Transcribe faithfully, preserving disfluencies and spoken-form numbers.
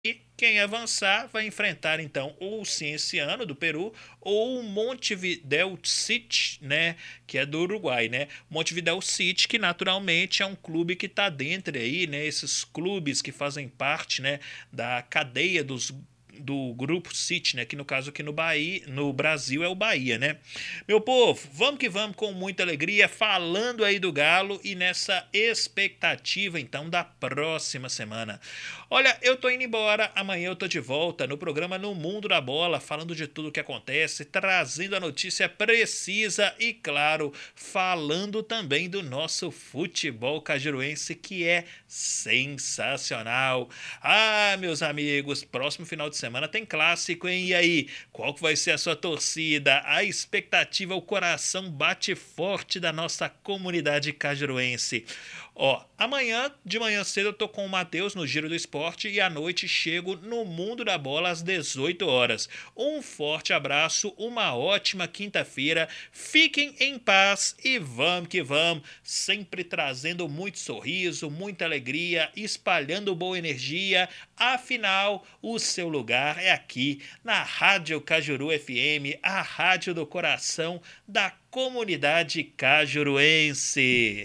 E quem avançar vai enfrentar então ou o Cienciano do Peru ou o Montevideo City, né, que é do Uruguai, né? Montevideo City, que naturalmente é um clube que está dentro aí, né, esses clubes que fazem parte, né, da cadeia dos do grupo City, né, que no caso aqui no Bahia, no Brasil é o Bahia, né? Meu povo, vamos que vamos com muita alegria, falando aí do Galo e nessa expectativa então da próxima semana. Olha, eu tô indo embora, amanhã eu tô de volta no programa No Mundo da Bola, falando de tudo o que acontece, trazendo a notícia precisa e, claro, falando também do nosso futebol cajuruense que é sensacional. Ah, meus amigos, próximo final de semana tem clássico, hein? E aí, qual que vai ser a sua torcida? A expectativa, o coração bate forte da nossa comunidade cajuruense. Ó, amanhã de manhã cedo eu tô com o Matheus no Giro do Esporte e à noite chego no Mundo da Bola às dezoito horas. Um forte abraço, uma ótima quinta-feira. Fiquem em paz e vamos que vamos, sempre trazendo muito sorriso, muita alegria, espalhando boa energia. Afinal, o seu lugar é aqui na Rádio Cajuru F M, a rádio do coração da comunidade cajuruense.